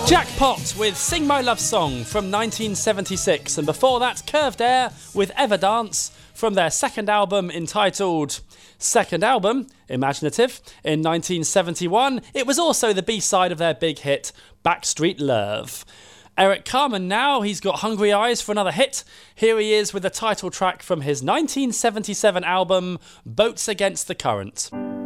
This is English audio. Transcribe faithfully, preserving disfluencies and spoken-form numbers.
Jackpot with Sing My Love Song from nineteen seventy-six, and before that Curved Air with Everdance from their second album entitled Second Album, Imaginative, in nineteen seventy-one. It was also the B-side of their big hit Backstreet Love. Eric Carmen now, he's got hungry eyes for another hit. Here he is with the title track from his nineteen seventy-seven album Boats Against the Current.